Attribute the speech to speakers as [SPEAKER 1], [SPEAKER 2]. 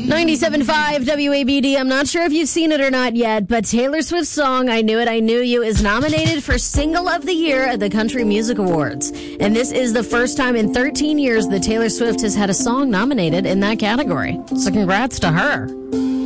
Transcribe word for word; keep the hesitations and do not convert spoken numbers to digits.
[SPEAKER 1] ninety-seven point five W A B D. I'm not sure if you've seen it or not yet, but Taylor Swift's song, I Knew It, I Knew You, is nominated for Single of the Year at the Country Music Awards. And this is the first time in thirteen years that Taylor Swift has had a song nominated in that category. So congrats to her.